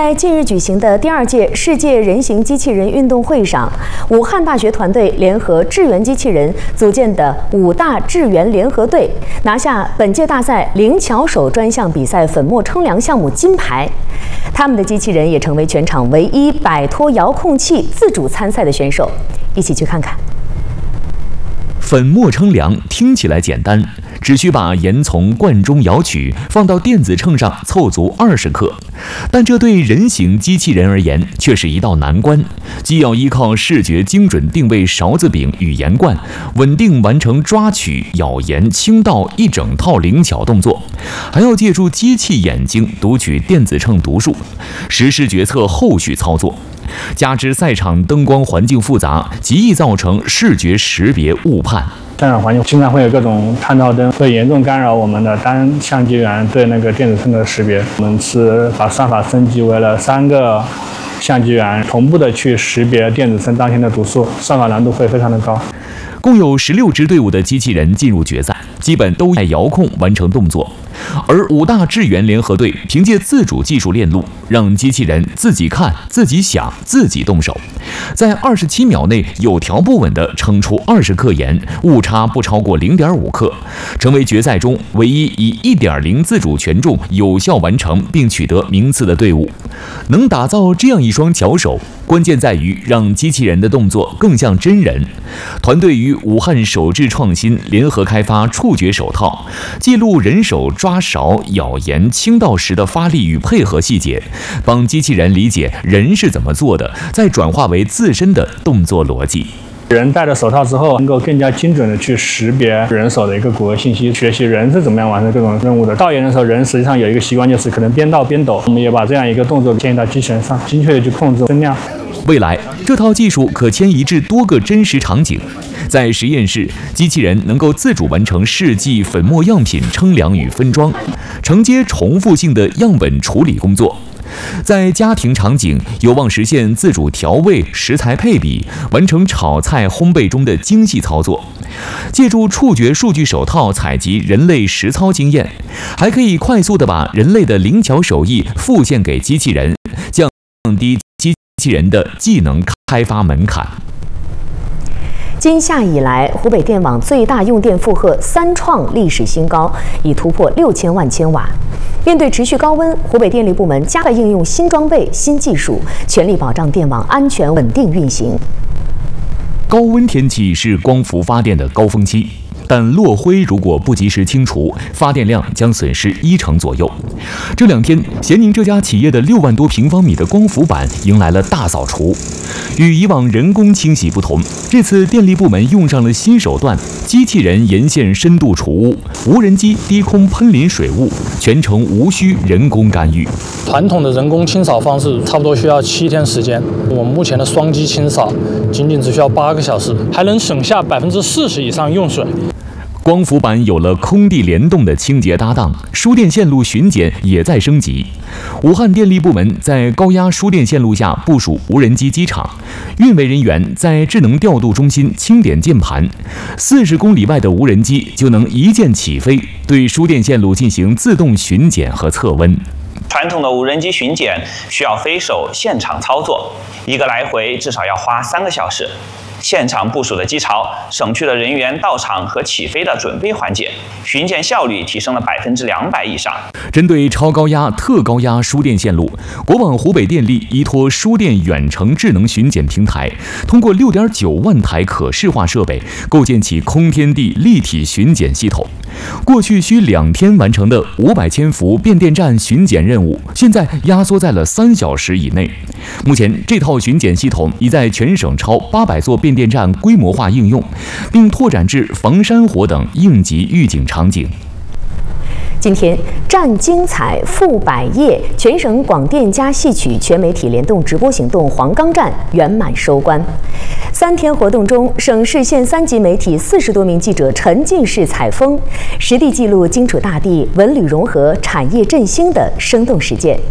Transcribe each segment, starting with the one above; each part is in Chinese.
在近日举行的第2届世界人形机器人运动会上，武汉大学团队联合智源机器人组建的5大智源联合队，拿下本届大赛灵巧手专项比赛粉末称量项目金牌。他们的机器人也成为全场唯一摆脱遥控器自主参赛的选手。一起去看看。 粉末称量听起来简单，只需把盐从罐中舀取，放到电子秤上凑足20克。但这对人形机器人而言却是一道难关，既要依靠视觉精准定位勺子柄与盐罐，稳定完成抓取、舀盐、倾倒一整套灵巧动作，还要借助机器眼睛读取电子秤读数，实时决策后续操作。加之赛场灯光环境复杂，极易造成视觉识别误判。 赛场环境经常会有各种探照灯，会严重干扰我们的单相机源对那个电子秤的识别。我们是把算法升级为了3个相机源同步的去识别电子秤当天的读数，算法难度会非常的高。 共有16支队伍的机器人进入决赛，基本都在遥控完成动作。而5大智源联合队凭借自主技术链路，让机器人自己看、自己想、自己动手，在27秒内有条不紊地称出20克盐，误差不超过0.5克，成为决赛中唯一以1.0自主权重有效完成并取得名次的队伍。能打造这样一双巧手，关键在于让机器人的动作更像真人。团队与武汉手智创新联合开发触觉手套，记录人手抓勺、舀盐、倾倒时的发力与配合细节，帮机器人理解人是怎么做的，再转化为自身的动作逻辑。 人戴了手套之后，能够更加精准的去识别人手的一个骨骼信息，学习人是怎么样完成这种任务的。倒盐的时候，人实际上有一个习惯，就是可能边倒边抖。我们也把这样一个动作迁移到机器人上，精确的去控制增量。 未来，这套技术可迁移至多个真实场景。在实验室，机器人能够自主完成试剂、粉末样品称量与分装，承接重复性的样本处理工作。在家庭场景，有望实现自主调味、食材配比，完成炒菜烘焙中的精细操作。借助触觉数据手套采集人类实操经验，还可以快速地把人类的灵巧手艺复现给机器人，降低机器人的技能开发门槛。 今夏以来，湖北电网最大用电负荷3创历史新高，已突破6000万千瓦。面对持续高温，湖北电力部门加快应用新装备、新技术，全力保障电网安全稳定运行。 高温天气是光伏发电的高峰期，但落灰如果不及时清除，发电量将损失1成左右。这2天，咸宁这家企业的6万多平方米的光伏板迎来了大扫除。与以往人工清洗不同，这次电力部门用上了新手段，机器人沿线深度除污，无人机低空喷淋水雾，全程无需人工干预。 传统的人工清扫方式差不多需要7天时间，我们目前的双机清扫仅只需要8个小时，还能省下40%以上用水。 光伏板有了空地联动的清洁搭档，输电线路巡检也在升级。武汉电力部门在高压输电线路下部署无人机机场，运维人员在智能调度中心清点键盘，40公里外的无人机就能一键起飞，对输电线路进行自动巡检和测温。 传统的无人机巡检需要飞手现场操作，一个来回至少要花3个小时。现场部署的机槽省去了人员到场和起飞的准备环节，巡检效率提升了200%以上。 针对超高压、特高压输电线路，国网湖北电力依托输电远程智能巡检平台，通过6.9万台可视化设备，构建起空天地立体巡检系统。过去需2天完成的500千伏变电站巡检任务，现在压缩在了3小时以内。目前，这套巡检系统已在全省超800座变电站规模化应用，并拓展至防山火等应急预警场景。 今天，战精彩赴百业全省广电加戏曲全媒体联动直播行动黄冈站圆满收官。3天活动中，省市县3级媒体40多名记者沉浸式采风，实地记录荆楚大地文旅融合、产业振兴的生动实践。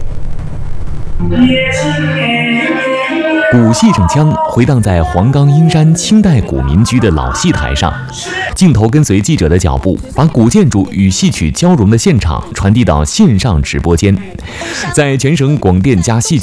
鼓戏整腔回荡在黄冈阴山清代古民居的老戏台上，镜头跟随记者的脚步，把古建筑与戏曲交融的现场传递到线上直播间。在全省广电加戏